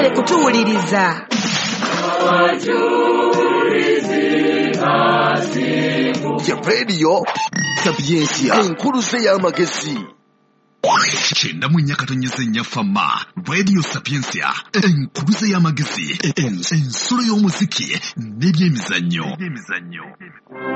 mwagale kutuwuliriza. Ya Radio Sapiensia enkuluze y'amagezi. Chenda munyakatonyeze nyafama Radio Sapiensia enkuluze y'amagezi ensolo y'omuziki n'ebyemizannyo.